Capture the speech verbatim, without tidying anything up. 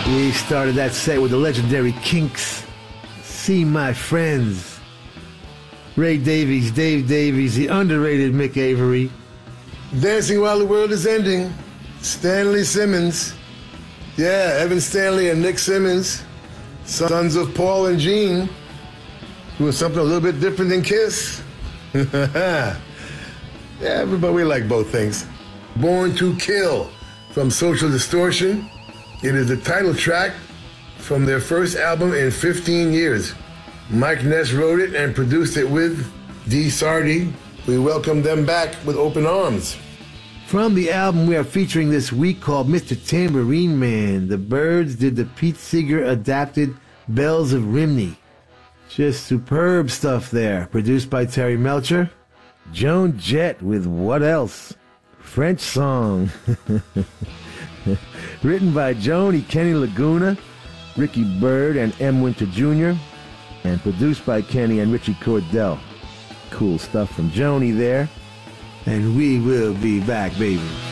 We started that set with the legendary Kinks. See My Friends. Ray Davies, Dave Davies, the underrated Mick Avery. Dancing While the World is Ending, Stanley Simmons. Yeah, Evan Stanley and Nick Simmons, sons of Paul and Gene, doing something a little bit different than Kiss. Yeah, everybody, we like both things. Born to Kill from Social Distortion. It is the title track from their first album in fifteen years. Mike Ness wrote it and produced it with Dee Sardy. We welcome them back with open arms. From the album we are featuring this week called Mister Tambourine Man, the Byrds did the Pete Seeger adapted Bells of Rhymney. Just superb stuff there. Produced by Terry Melcher. Joan Jett with What Else? French song. Written by Joni Kenny Laguna, Ricky Byrd, and M. Winter Junior And produced by Kenny and Richie Cordell. Cool stuff from Joni there. And we will be back, baby.